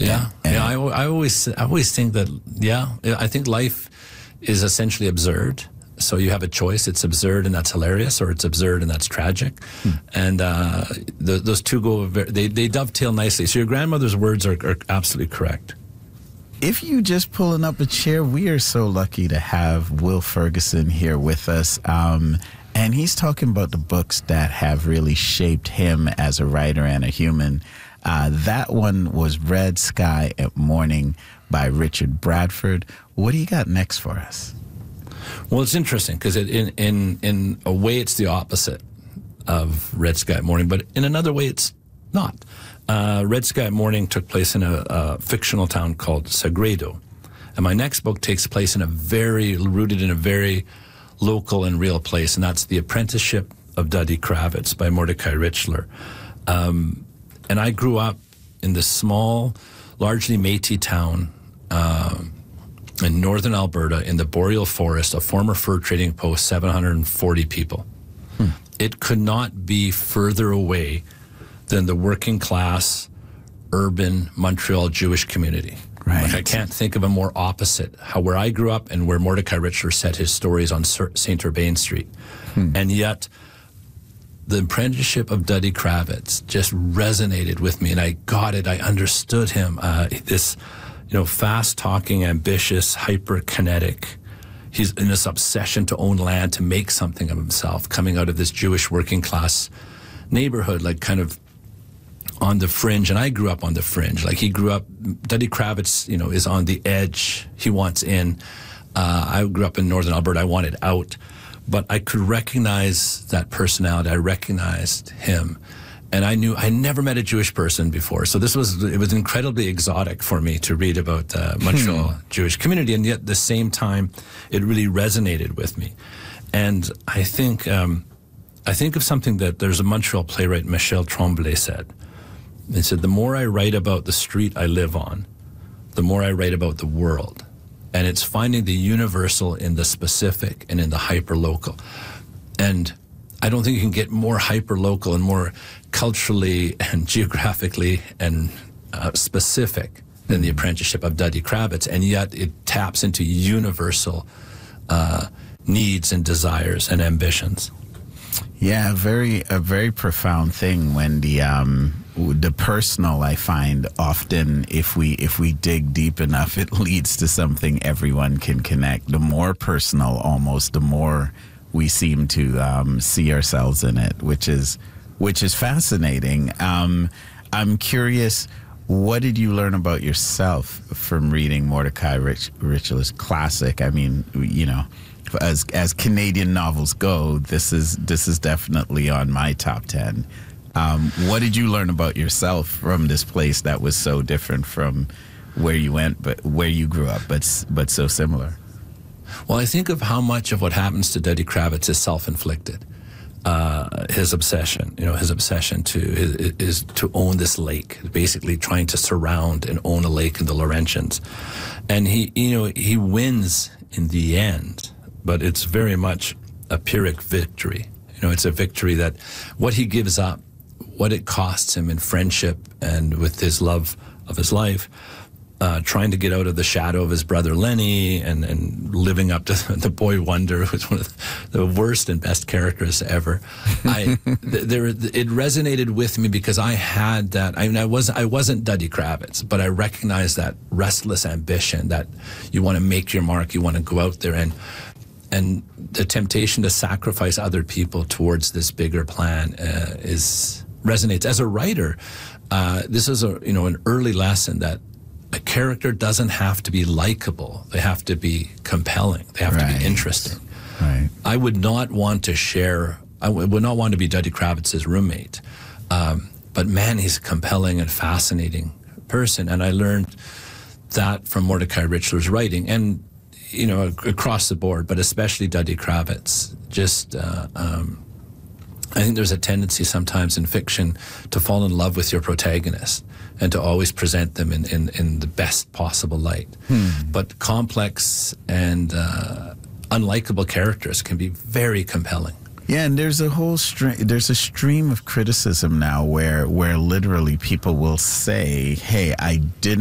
Yeah. I always think that, I think life is essentially absurd. So you have a choice. It's absurd and that's hilarious, or it's absurd and that's tragic. And those two they dovetail nicely. So your grandmother's words are absolutely correct. If you just pulling up a chair, we are so lucky to have Will Ferguson here with us. And he's talking about the books that have really shaped him as a writer and a human. That one was Red Sky at Morning by Richard Bradford. What do you got next for us? Well, it's interesting because in a way it's the opposite of Red Sky at Morning, but in another way it's not. Red Sky at Morning took place in a fictional town called Sagredo. And my next book takes place rooted in a very local and real place, and that's The Apprenticeship of Duddy Kravitz by Mordecai Richler. And I grew up in this small, largely Métis town in northern Alberta in the boreal forest, a former fur trading post, 740 people. It could not be further away than the working class, urban Montreal Jewish community. Right. Like, I can't think of a more opposite. Where I grew up and where Mordecai Richler set his stories on St. Urbain Street. And yet, The Apprenticeship of Duddy Kravitz just resonated with me, and I got it. I understood him. This, fast-talking, ambitious, hyper-kinetic. He's in this obsession to own land, to make something of himself, coming out of this Jewish working-class neighborhood, like kind of on the fringe. And I grew up on the fringe. Like, he grew up, Duddy Kravitz, is on the edge. He wants in. I grew up in northern Alberta. I wanted out. But I could recognize that personality. I recognized him. And I knew I never met a Jewish person before. So it was incredibly exotic for me to read about the Montreal Jewish community. And yet at the same time, it really resonated with me. And I think of something that there's a Montreal playwright, Michel Tremblay, said. He said, the more I write about the street I live on, the more I write about the world. And it's finding the universal in the specific and in the hyper-local. And I don't think you can get more hyper-local and more culturally and geographically and specific than The Apprenticeship of Duddy Kravitz. And yet it taps into universal needs and desires and ambitions. Yeah, a very profound thing when the personal, I find, often if we dig deep enough, it leads to something everyone can connect. The more personal, almost, the more we seem to see ourselves in it, which is fascinating. I'm curious, what did you learn about yourself from reading Mordecai Richler's classic? I mean, as Canadian novels go, this is definitely on my top 10. What did you learn about yourself from this place that was so different from where you went, but where you grew up, but so similar? Well, I think of how much of what happens to Duddy Kravitz is self-inflicted. His obsession, is to own this lake, basically trying to surround and own a lake in the Laurentians. And he wins in the end, but it's very much a Pyrrhic victory. It's a victory that what he gives up, what it costs him in friendship and with his love of his life, trying to get out of the shadow of his brother Lenny and living up to the boy wonder, who's one of the worst and best characters ever. It resonated with me because I had that. I mean, I wasn't Duddy Kravitz, but I recognized that restless ambition that you want to make your mark, you want to go out there and the temptation to sacrifice other people towards this bigger plan resonates. As a writer, this is an early lesson that a character doesn't have to be likable. They have to be compelling. They have to be interesting. Right. I would not want to be Duddy Kravitz's roommate. But man, he's a compelling and fascinating person. And I learned that from Mordecai Richler's writing and, across the board, but especially Duddy Kravitz. I think there's a tendency sometimes in fiction to fall in love with your protagonist and to always present them in the best possible light. But complex and unlikable characters can be very compelling. Yeah, and there's a stream of criticism now where literally people will say, hey, I didn't